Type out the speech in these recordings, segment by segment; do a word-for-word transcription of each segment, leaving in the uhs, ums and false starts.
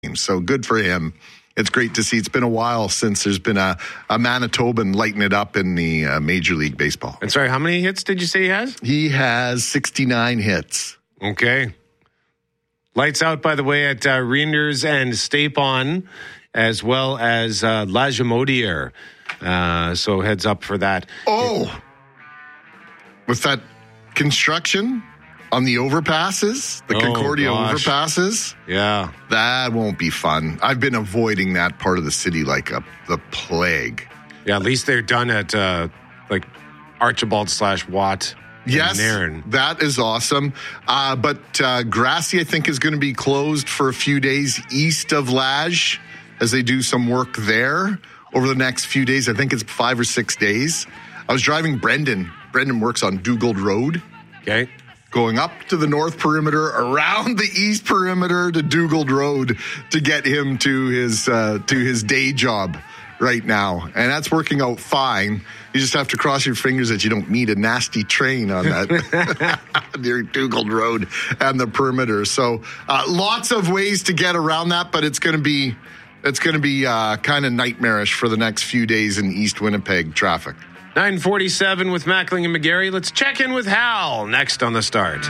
So good for him. It's great to see. It's been a while since there's been a, a Manitoban lighting it up in the uh, Major League Baseball. And sorry, how many hits did you say he has? He has sixty-nine hits. Okay. Lights out, by the way, at uh, Reinders and Stapon, as well as uh, La Jamodiere. Uh, so heads up for that. Oh, with that construction on the overpasses, the oh, Concordia gosh. overpasses. Yeah. That won't be fun. I've been avoiding that part of the city like a, the plague. Yeah, at least they're done at uh, like Archibald slash Watt. Yes, Nairn. That is awesome. Uh, but uh, Grassy, I think, is going to be closed for a few days east of Lage as they do some work there over the next few days. I think it's five or six days. I was driving Brendan. Brendan works on Dugald Road. Okay. Going up to the north perimeter, around the east perimeter to Dugald Road to get him to his uh, to his day job right now. And that's working out fine. You just have to cross your fingers that you don't meet a nasty train on that near Dugald Road and the perimeter. So uh, lots of ways to get around that, but it's going to be it's going to be uh, kind of nightmarish for the next few days in East Winnipeg traffic. nine forty-seven with Mackling and McGarry. Let's check in with Hal next on The Start.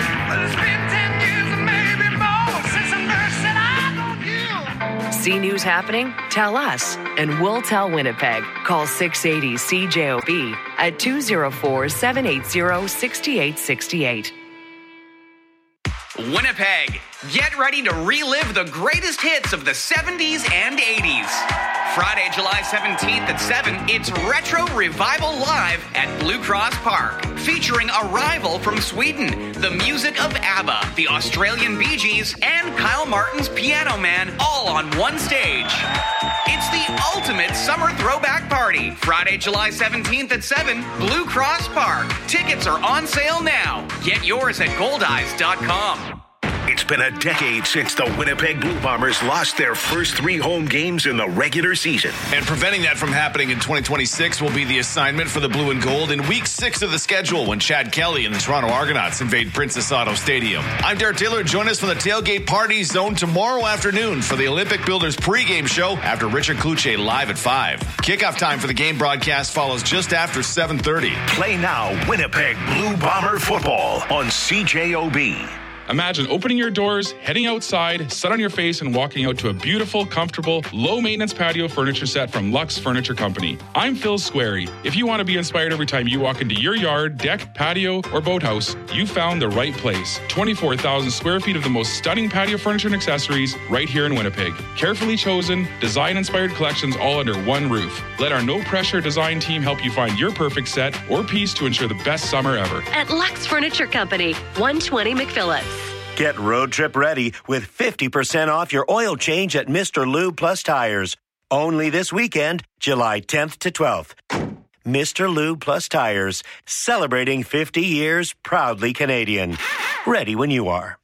See news happening? Tell us, and we'll tell Winnipeg. Call six eighty C J O B at two oh four, seven eight zero, six eight six eight. Winnipeg, get ready to relive the greatest hits of the seventies and eighties. Friday, July seventeenth at seven, it's Retro Revival Live at Blue Cross Park, featuring Arrival from Sweden, the music of ABBA, the Australian Bee Gees, and Kyle Martin's Piano Man, all on one stage. It's the ultimate summer throwback party. Friday, July seventeenth at seven, Blue Cross Park. Tickets are on sale now. Get yours at gold eyes dot com. It's been a decade since the Winnipeg Blue Bombers lost their first three home games in the regular season. And preventing that from happening in twenty twenty-six will be the assignment for the Blue and Gold in week six of the schedule when Chad Kelly and the Toronto Argonauts invade Princess Auto Stadium. I'm Derek Taylor. Join us from the Tailgate Party Zone tomorrow afternoon for the Olympic Builders pregame show after Richard Kluche live at five. Kickoff time for the game broadcast follows just after seven thirty. Play now Winnipeg Blue Bomber football on C J O B. Imagine opening your doors, heading outside, set on your face, and walking out to a beautiful, comfortable, low-maintenance patio furniture set from Lux Furniture Company. I'm Phil Squarey. If you want to be inspired every time you walk into your yard, deck, patio, or boathouse, you found the right place. twenty-four thousand square feet of the most stunning patio furniture and accessories right here in Winnipeg. Carefully chosen, design-inspired collections all under one roof. Let our no-pressure design team help you find your perfect set or piece to ensure the best summer ever. At Lux Furniture Company, one twenty McPhillips. Get road trip ready with fifty percent off your oil change at Mister Lube Plus Tires. Only this weekend, July tenth to twelfth. Mister Lube Plus Tires, celebrating fifty years, proudly Canadian. Ready when you are.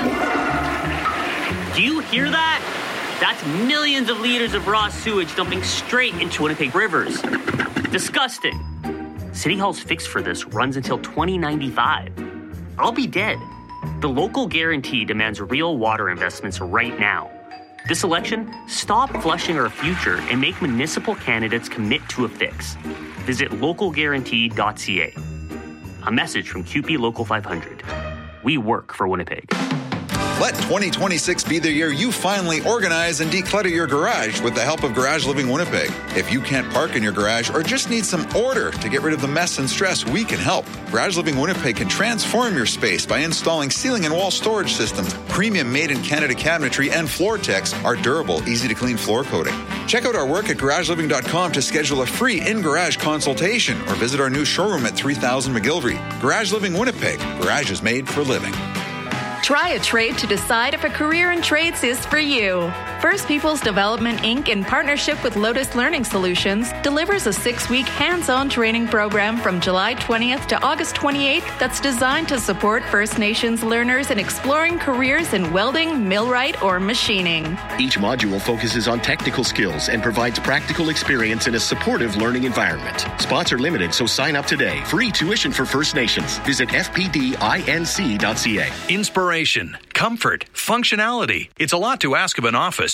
Do you hear that? That's millions of liters of raw sewage dumping straight into Winnipeg rivers. Disgusting. City Hall's fix for this runs until twenty ninety-five. I'll be dead. The local guarantee demands real water investments right now. This election, stop flushing our future and make municipal candidates commit to a fix. Visit local guarantee dot c a. A message from Q P Local five hundred. We work for Winnipeg. Let twenty twenty-six be the year you finally organize and declutter your garage with the help of Garage Living Winnipeg. If you can't park in your garage or just need some order to get rid of the mess and stress, we can help. Garage Living Winnipeg can transform your space by installing ceiling and wall storage systems, premium made-in-Canada cabinetry, and Floortex, our durable, easy-to-clean floor coating. Check out our work at garage living dot com to schedule a free in-garage consultation or visit our new showroom at three thousand McGilvery. Garage Living Winnipeg. Garage is made for living. Try a trade to decide if a career in trades is for you. First Peoples Development, Incorporated, in partnership with Lotus Learning Solutions, delivers a six-week hands-on training program from July twentieth to August twenty-eighth that's designed to support First Nations learners in exploring careers in welding, millwright, or machining. Each module focuses on technical skills and provides practical experience in a supportive learning environment. Spots are limited, so sign up today. Free tuition for First Nations. Visit f p d inc dot c a. Inspiration Collaboration, comfort, functionality. It's a lot to ask of an office,